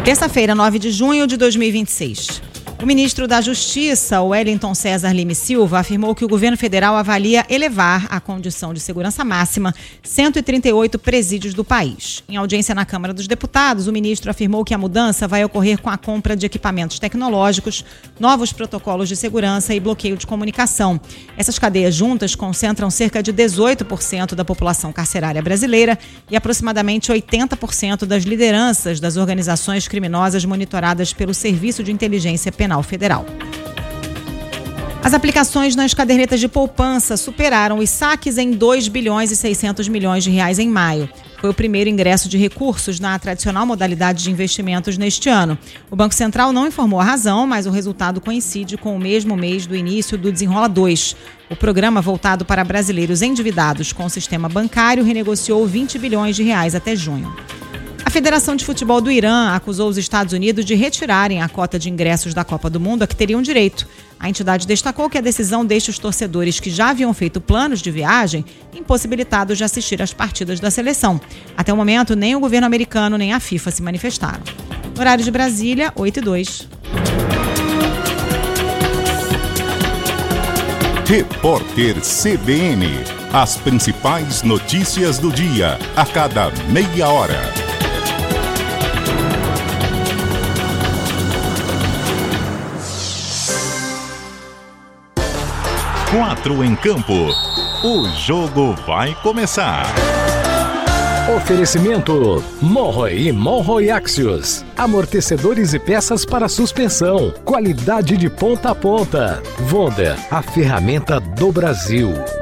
Terça-feira, 9 de junho de 2026. O ministro da Justiça, Wellington César Lima Silva, afirmou que o governo federal avalia elevar à condição de segurança máxima 138 presídios do país. Em audiência na Câmara dos Deputados, o ministro afirmou que a mudança vai ocorrer com a compra de equipamentos tecnológicos, novos protocolos de segurança e bloqueio de comunicação. Essas cadeias juntas concentram cerca de 18% da população carcerária brasileira e aproximadamente 80% das lideranças das organizações criminosas monitoradas pelo Serviço de Inteligência Penal Federal. As aplicações nas cadernetas de poupança superaram os saques em 2 bilhões e 600 milhões de reais em maio. Foi o primeiro ingresso de recursos na tradicional modalidade de investimentos neste ano. O Banco Central não informou a razão, mas o resultado coincide com o mesmo mês do início do Desenrola 2. O programa voltado para brasileiros endividados com o sistema bancário renegociou 20 bilhões de reais até junho. A Federação de Futebol do Irã acusou os Estados Unidos de retirarem a cota de ingressos da Copa do Mundo a que teriam direito. A entidade destacou que a decisão deixa os torcedores que já haviam feito planos de viagem impossibilitados de assistir às partidas da seleção. Até o momento, nem o governo americano nem a FIFA se manifestaram. Horário de Brasília, 8h02. Repórter CBN. As principais notícias do dia, a cada meia hora. 4 em campo. O jogo vai começar. Oferecimento Monroe e Monroe Axios. Amortecedores e peças para suspensão. Qualidade de ponta a ponta. Wonder, a ferramenta do Brasil.